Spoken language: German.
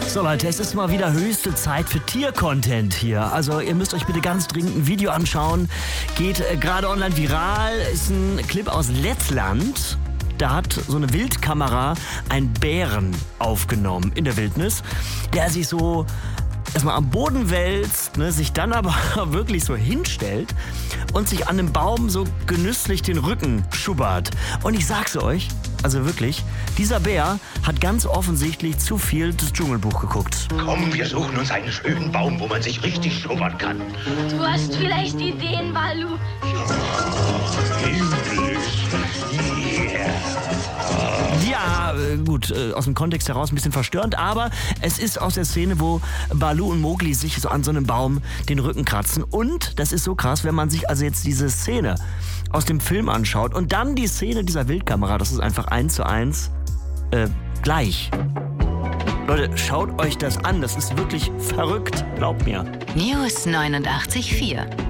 So Leute, es ist mal wieder höchste Zeit für Tier-Content hier. Also ihr müsst euch bitte ganz dringend ein Video anschauen. Geht gerade online viral. Ist ein Clip aus Lettland. Da hat so eine Wildkamera einen Bären aufgenommen in der Wildnis, der sich so erstmal am Boden wälzt, ne, sich dann aber wirklich so hinstellt und sich an einem Baum so genüsslich den Rücken schubbert. Und ich sag's euch, also wirklich, dieser Bär hat ganz offensichtlich zu viel das Dschungelbuch geguckt. Komm, wir suchen uns einen schönen Baum, wo man sich richtig schubbern kann. Du hast vielleicht Ideen, Balu. Ja, gut, aus dem Kontext heraus ein bisschen verstörend, aber es ist aus der Szene, wo Balu und Mowgli sich so an so einem Baum den Rücken kratzen. Und das ist so krass, wenn man sich also jetzt diese Szene aus dem Film anschaut und dann die Szene dieser Wildkamera, das ist einfach 1:1 gleich. Leute, schaut euch das an, das ist wirklich verrückt, glaubt mir. News 89.4